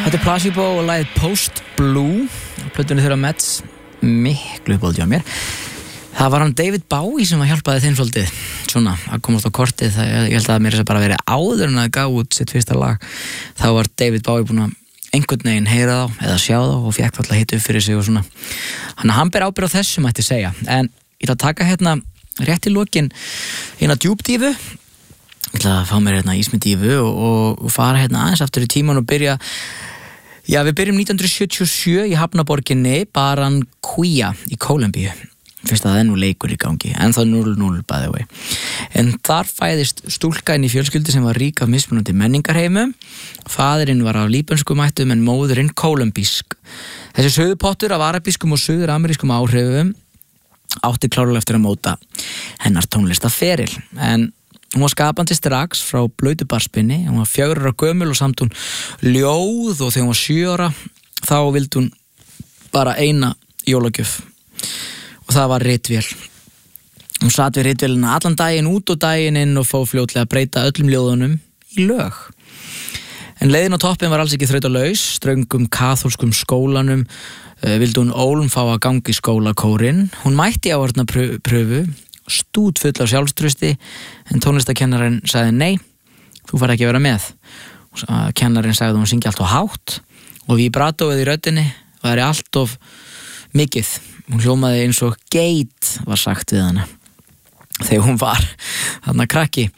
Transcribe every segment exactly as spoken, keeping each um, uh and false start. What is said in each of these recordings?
Þetta er Placebo og lagið Post Blue plötunni þeirra Mets, miklu uppáldi á mér. Það var hann David Bowie sem að hjálpaði þeim svolítið svona að komast á kortið. Það, ég held að mér þess að bara verið áður en að gaf út sitt fyrsta lag. Þá var David Bowie búinn að einhvern veginn heyra þá eða sjá þá og fékk alltaf hitt upp fyrir sig og svona. Hann, hann ber ábyrgð á þessu mætti segja. En ég ætla að taka hérna rétt í lokin eina djúpdífu. Ég ætla að fá mér hérna ísmyndífu og, og, og fara hérna aðeins aftur í tíman og byrja. Já, við byrjum nítján hundruð sjötíu og sjö í hafnaborginni Barranquilla í Kólumbíu. Fyrst að það er nú leikur í gangi, en það núll núll by the way. En þar fæðist stúlka inn í fjölskyldu sem var rík af mismunandi menningarheimum. Faðirinn var af líbönskum ættum en móðurinn kólumbísk. Þessi suðupottur af arabískum og suður-amerískum áhrifum átti klárlega eftir að móta hennar tónlistaferil. En hún var skapandi strax frá blautu barspinni. Hún var fjögur ára gömul og samt hún ljóð og þegar hún var sjö ára þá vildi hún bara eina jólagjöf. Og það var ritvél. Hún sat við ritvélina allan daginn út og daginn inn og fór fljótlega að breyta öllum ljóðunum í lög. En leiðin á toppin var alls ekki þrautalaus. Ströngum kaþólskum skólanum uh, vildi hún ólm fá að gangi í skólakórinn. Hún mætti áhörna pröfu, stút full af sjálfstrausti, en tónlistakennarinn sagði nei, þú fær ekki að vera með. Kennarinn sagði að hún syngi allt of hátt og vibratóið í röddinni væri allt of mikið. Hún hljómaði eins og geit var sagt við hana þegar hún var þarna krakki.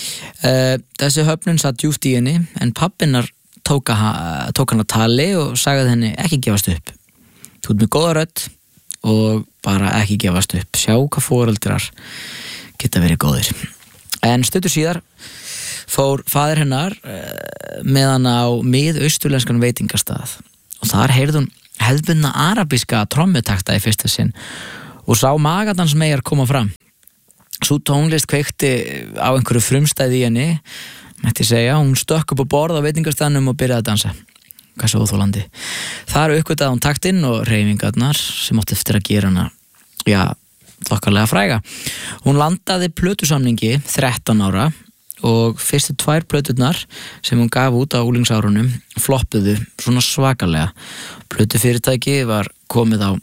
Uh, þessi höfnun satt djúpt í henni en pappinnar tók, tók hann að tali og sagði henni ekki gefast upp. Þú ert með góða rödd og bara ekki gefast upp. Sjá hvað foreldrar geta verið góðir. En stuttu síðar fór faðir hennar uh, með hann á miðausturlenskan veitingastað og þar heyrði hún hefðbundna arabíska trommutakta í fyrsta sinn og sá magadans megar koma fram. Sú tónlist kveikti á einhverju frumstæði í henni, mætti segja. Hún stökk upp á borð á veitingastaðnum og byrjaði að dansa. Hvað svo óþólandi. Þar uppgötaði hún taktinn og hreyfingarnar sem átti eftir að gera hana, já, þokkarlega fræga. Hún landaði plötusamningi þrettán ára og fyrstu tvær plöturnar sem hún gaf út á úlingsárunum floppuðu svona svakalega. Plötufyrirtæki var komið á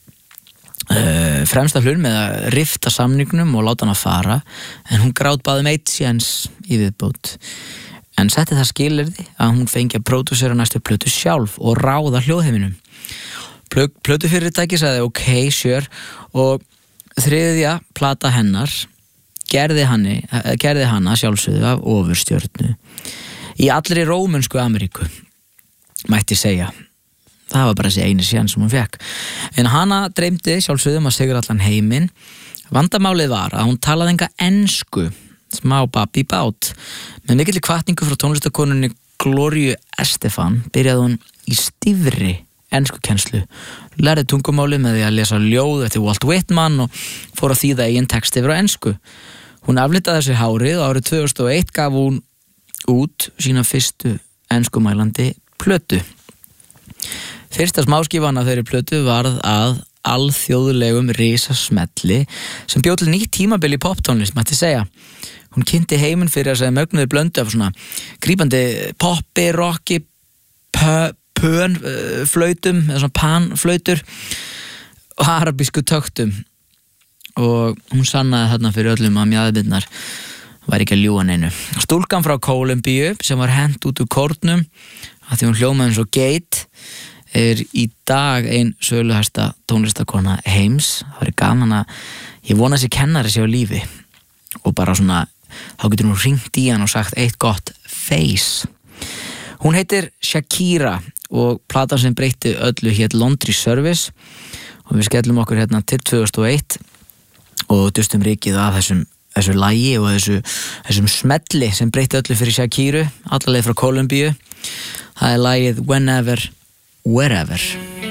uh, fremsta hlun með að rifta samningnum og láta hana fara, en hún grátbaði um eitt séns í viðbót. En setti það skilyrði að hún fengi að pródúsera næstu plötu sjálf og ráða hljóðheiminum. Plötufyrirtæki sagði ok, sure, og þriðja plata hennar gerði, hanni, gerði hana sjálfsögðu af ofurstjörnu í allri rómönsku Ameríku, mætti segja. Það var bara þessi eini séns sem hún fekk. En hana dreymdi sjálfsögðu um að sigra allan heiminn. Vandamálið var að hún talaði enga ensku, smá babi bát. Með mikilli hvatningu frá tónlistakonunni Gloríu Estefan byrjaði hún í stífri enskukennslu, lærði tungumáli með því að lesa ljóð eftir Walt Whitman og fór að þýða eigin texti yfir á ensku. Hún aflitaði þessi hárið og árið tvö þúsund og eitt gaf hún út sína fyrstu enskumælandi plötu. Fyrsta smáskífan af þeirri plötu varð að alþjóðlegum risasmelli sem bjó til nýtt tímabil í poptónlist, mætti segja. Hún kynnti heiminn fyrir að segja mögnuði blöndu af svona grípandi poppi, rocki, pö pönflautum eða svona panflautur og arabísku töktum, og hún sannaði þarna fyrir öllum að mjaðbirnar væri ekki að ljúga neinu. Stúlkan frá Kólumbíu sem var hent út úr kórnum að því hún hljómaði eins og geit er í dag ein söluhæsta tónlistakona heims. Það væri gaman að ég vona þessi kennari sé á lífi og bara svona þá getur hún hringt í hann og sagt eitt gott face. Hún heitir Shakira og platan sem breytti öllu hét Laundry Service og við skellum okkur hérna til tvö þúsund og eitt og dustum rikið af þessum, þessu lagi og þessu, þessum smelli sem breytti öllu fyrir Shakiru, alla leið frá Kólumbíu. Það er lagið Whenever, Wherever.